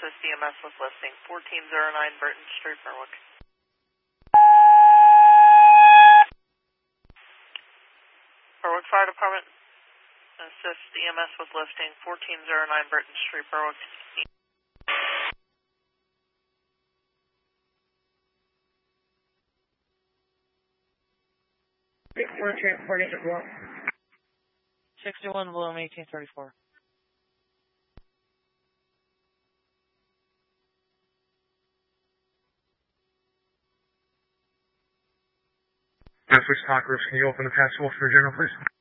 assist EMS with listing 1409 Burton Street, Berwick. Berwick Fire Department, assist EMS with listing 1409 Burton Street, Berwick. We're transporting as well. 61 below 1834. Message Talk Groups, can you open the pass for General, please?